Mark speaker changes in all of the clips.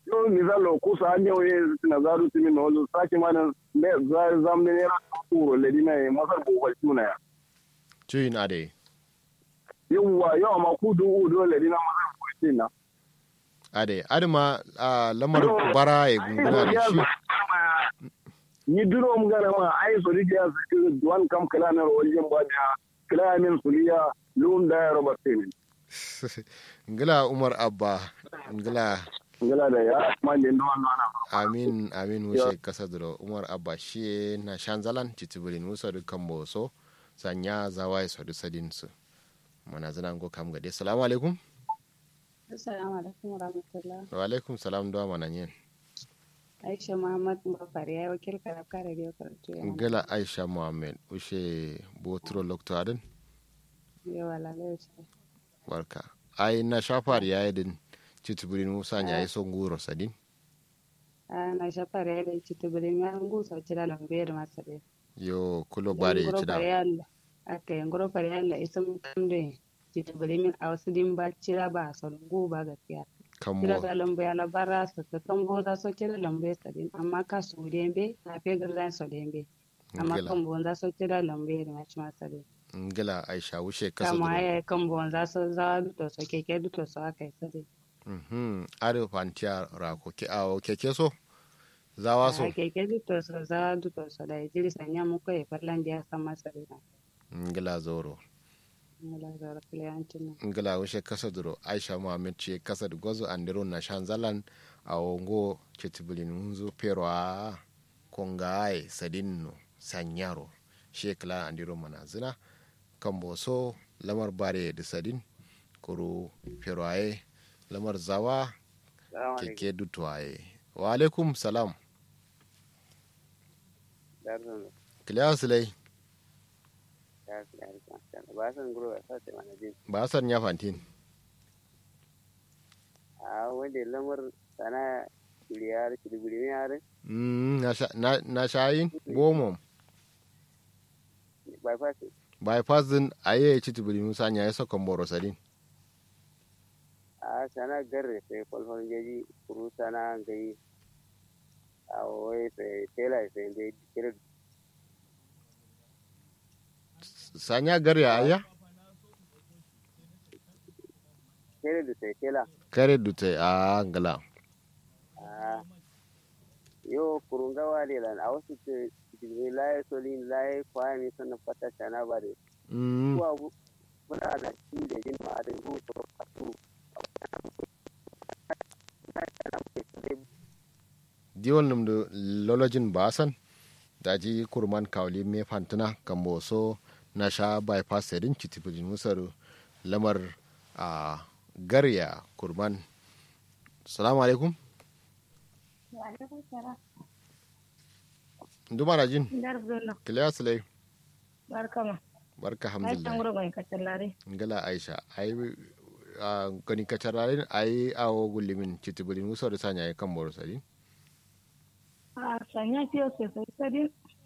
Speaker 1: yo misalo kusa anyo ye na zaru timi no zo saki mana ne zamne ne ra ko le dina e masar bo wal tuna ya
Speaker 2: Cuyin ade.
Speaker 1: yawa yawa ma kudu udo le dina masar bo tina
Speaker 2: Ade. Ade ma lamar bara ya gunguna da shi.
Speaker 1: ni duro mu gara ma ai so rike ya su duwan kam kala na wajen ba da kala min suliya lun da robatin
Speaker 2: Ngila Umar Abba. Ngila
Speaker 1: da ya ma ne ndo wannan
Speaker 2: amin amin wuce kasa duro Umar Abba shi na shanzalan titibulin musa dukkan boso sanya zawai so du sadin su. Mana zana go kam gade. Assalamu alaikum.
Speaker 3: Assalamu alaikum warahmatullahi.
Speaker 2: Wa alaikum salam do mana yin.
Speaker 3: Aisha Muhammad Bafari ya wakil karafka radio karatu ya.
Speaker 2: Ngila Aisha Muhammad ushe botro lokto adin.
Speaker 3: Yawa lalai ce.
Speaker 2: Barka. Ai na shafar yayi din titibulin musa nya yi son guro sadin.
Speaker 3: Na shafar ya da titibulin ya ngusa cira lambe da masade.
Speaker 2: Yo kulo bare ya cida.
Speaker 3: Aka yi ngoro fare yalla isan kamde titibulin a wasu din ba cira ba salungu ba gaskiya. Cira da lambe ya labara su ta tambo za su cira lambe sadin amma ka su dembe na fe gardan su dembe. Amma kambo za su cira lambe da masade.
Speaker 2: Ngila Aisha wuce kasa
Speaker 3: kama ya kambo za su za duto su keke duto su aka yi sade.
Speaker 2: Are fantiya rako ke awo keke so zawa so
Speaker 3: keke duto su za duto su da jiri sanya muku ya farlan da ya san masa rina
Speaker 2: ngila zoro ngila wuce kasa duro Aisha Muhammad ce kasa da gozo andiro na shanzalan a wongo ketibulin unzu perwa kongai sadinno sanyaro shekla andiro manazina kambo so lamar bare da sadin kuru perwaye lamar zawa keke dutuwaye wa alaikum salam kiliya silai ba san ya fantin
Speaker 4: wanda lamar sana kuliyar kilibiri yare
Speaker 2: na shayin bomo bypass din aye ci tibiri musa nya ya sakon boro sadin
Speaker 4: sana garre sai kwalfon jeji kuru sana gai a wai sai tela sai dai kira
Speaker 2: sanya garre aya
Speaker 4: kere du sai tela
Speaker 2: kare dute a ngala
Speaker 4: yo kurunga wale lan a wasu ce laye solin laye kwani sannan fata sana bare kuwa kuna da shi da jin ma'adin ruwa kasu
Speaker 2: diwon num do lolojin basan daji kurman kawli me fantuna kambo so na sha bypass sedin kitibin musaru lamar a garya kurman. Assalamu alaikum.
Speaker 5: Wa alaikum salam.
Speaker 2: Nduma rajin
Speaker 5: Darbullah.
Speaker 2: Kiliya sulai.
Speaker 5: Barkama.
Speaker 2: Barka
Speaker 5: Ai
Speaker 2: alhamdulillah.
Speaker 5: tanguro bai kacallare.
Speaker 2: Ngala Aisha ai gani kacharare ai awo gulimin kitibin musaru sanya ai kan boro sadin.
Speaker 5: Sanya fiye sai sadin.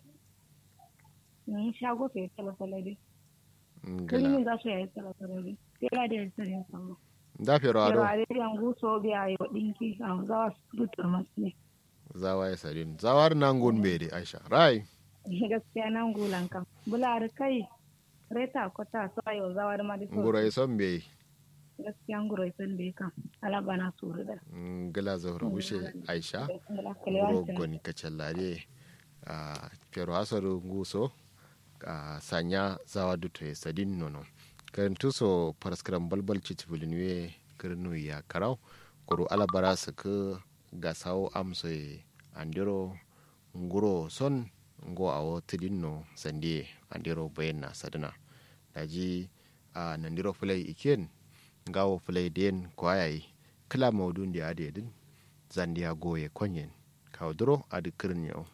Speaker 5: Ni shago sai salasalade. Kalimin za su yi salasalade. Tela da sadin samu.
Speaker 2: Da fero ado.
Speaker 5: Yaware yangu so biya yo dinki a zawa su dutur masu.
Speaker 2: Zawa ya sadin. Zawar nan gun bede Aisha. Rai.
Speaker 5: Gaskiya nan gulan kan. Bular kai reta kota so ayo zawar ma di so.
Speaker 2: Ngurai son be.
Speaker 5: Gaskiya ngurai son be kan. Alabana suru da.
Speaker 2: Ngala zawra bushe Aisha. Rogo ni kacallare a fero asaru nguso sanya zawa duto ya sadin nono. Kan tuso paraskram balbal cicibulin kirnu ya karau kuru alabara su ka gasawo amso andiro nguro son ngo awo tidinno sandie andiro bayenna sadana daji nandiro fulai iken ngawo fulai den kwayayi kila maudun da ade din zandiya goye konyen kawdro adi kirnyo